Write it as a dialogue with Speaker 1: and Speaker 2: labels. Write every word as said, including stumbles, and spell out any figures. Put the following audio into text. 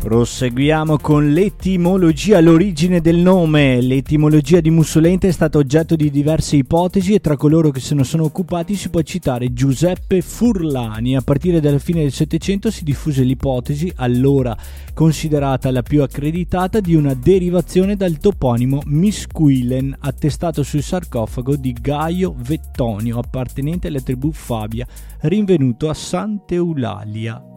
Speaker 1: Proseguiamo con l'etimologia, l'origine del nome. L'etimologia di Mussolente è stata oggetto di diverse ipotesi e tra coloro che se ne sono occupati si può citare Giuseppe Furlani. A partire dalla fine del Settecento si diffuse l'ipotesi, allora considerata la più accreditata, di una derivazione dal toponimo Miscuilen, attestato sul sarcofago di Gaio Vettonio, appartenente alla tribù Fabia, rinvenuto a Sant'Eulalia.